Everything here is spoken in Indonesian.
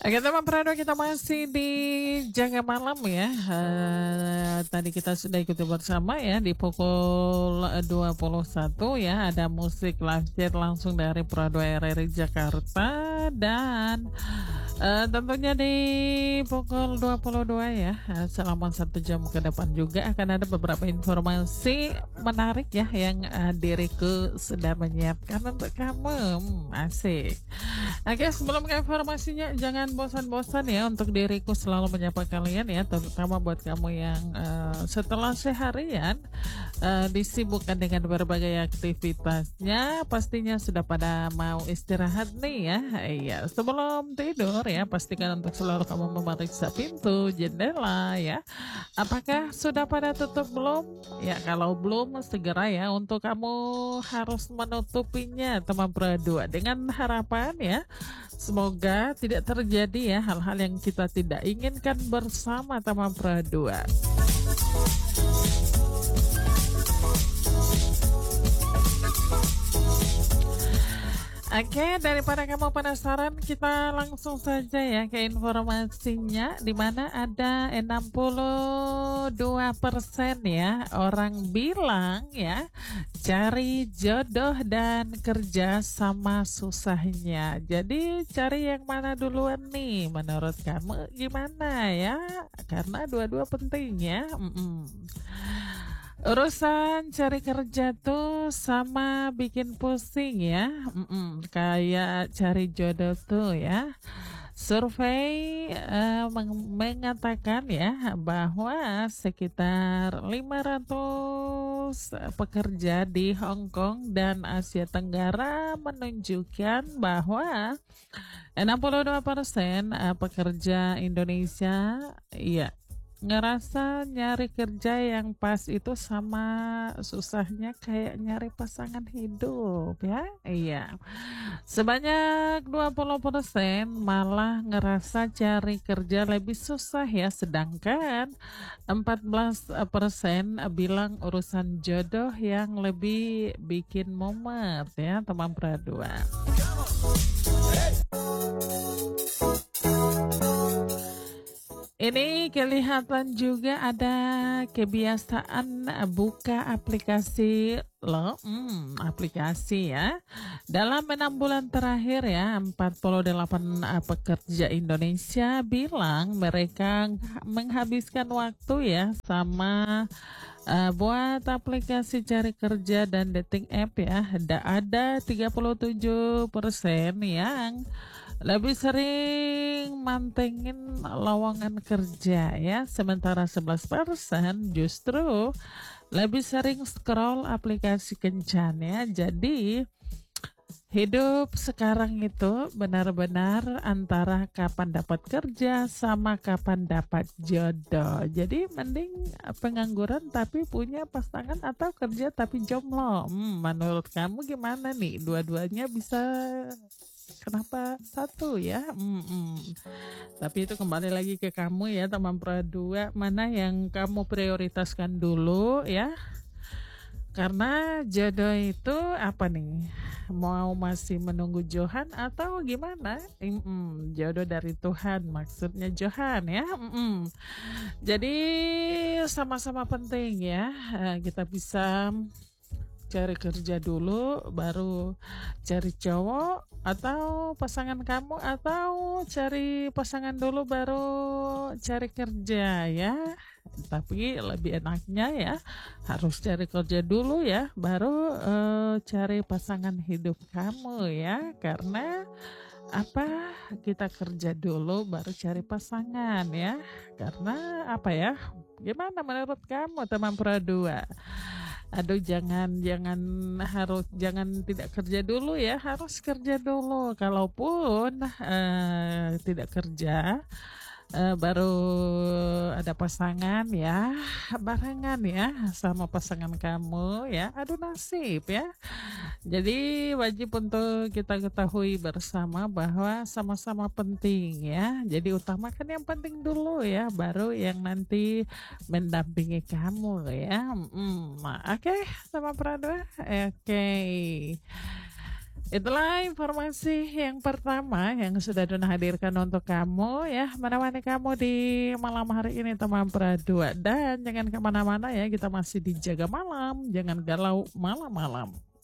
Oke teman Prado, kita masih di Jaga Malam ya. Tadi kita sudah ikuti bersama ya di pukul 21 ya. Ada musik live chat langsung dari Prado RRI Jakarta. Dan tentunya di pukul 22 ya, selama 1 jam ke depan juga akan ada beberapa informasi menarik ya yang diriku sudah menyiapkan untuk kamu. Asik. Oke, sebelum ke informasinya, jangan bosan-bosan ya untuk diriku selalu menyapa kalian ya, terutama buat kamu yang setelah seharian disibukkan dengan berbagai aktivitasnya, pastinya sudah pada mau istirahat nih ya. Iya, sebelum tidur ya, pastikan untuk selalu kamu memeriksa pintu, jendela ya. Apakah sudah pada tutup belum? Ya, kalau belum segera ya untuk kamu harus menutupinya teman berdua dengan harapan ya. Semoga tidak terjadi ya hal-hal yang kita tidak inginkan bersama teman berdua. Oke, daripada kamu penasaran, kita langsung saja ya ke informasinya, di mana ada 62% ya orang bilang ya cari jodoh dan kerja sama susahnya. Jadi cari yang mana duluan nih? Menurut kamu gimana ya? Karena dua-dua penting ya. Urusan cari kerja tuh sama bikin pusing ya. Kayak cari jodoh tuh ya. Survei mengatakan ya bahwa sekitar 500 pekerja di Hong Kong dan Asia Tenggara menunjukkan bahwa 62% pekerja Indonesia ya ngerasa nyari kerja yang pas itu sama susahnya kayak nyari pasangan hidup ya. Iya. Sebanyak 20% malah ngerasa cari kerja lebih susah ya, sedangkan 14% bilang urusan jodoh yang lebih bikin mumet ya teman berdua. Ini kelihatan juga ada kebiasaan buka aplikasi loh, aplikasi ya. Dalam 6 bulan terakhir ya, 48 pekerja Indonesia bilang mereka menghabiskan waktu ya sama buat aplikasi cari kerja dan dating app ya. Ada 37% yang lebih sering mantengin lowongan kerja ya, sementara 11% justru lebih sering scroll aplikasi kencan ya. Jadi hidup sekarang itu benar-benar antara kapan dapat kerja sama kapan dapat jodoh. Jadi mending pengangguran tapi punya pasangan atau kerja tapi jomblo. Menurut kamu gimana nih? Dua-duanya bisa, kenapa satu ya? Tapi itu kembali lagi ke kamu ya teman berdua, mana yang kamu prioritaskan dulu ya. Karena jodoh itu apa nih? Mau masih menunggu Johan atau gimana? Jodoh dari Tuhan, maksudnya Johan ya. Jadi sama-sama penting ya. Kita bisa cari kerja dulu baru cari cowok, atau pasangan kamu, atau cari pasangan dulu baru cari kerja ya. Tapi lebih enaknya ya harus cari kerja dulu ya baru cari pasangan hidup kamu ya. Karena apa, kita kerja dulu baru cari pasangan ya. Karena apa ya, gimana menurut kamu teman berdua? Aduh, jangan tidak kerja dulu ya, harus kerja dulu. Kalaupun tidak kerja, baru ada pasangan ya, barengan ya sama pasangan kamu ya. Aduh, nasib ya. Jadi wajib untuk kita ketahui bersama bahwa sama-sama penting ya. Jadi utamakan yang penting dulu ya, baru yang nanti mendampingi kamu ya. Oke, sama Prado. Oke. Itulah informasi yang pertama yang sudah Dona hadirkan untuk kamu ya, menemani kamu di malam hari ini teman Pradua. Dan jangan kemana-mana ya, kita masih dijaga malam, jangan galau malam-malam.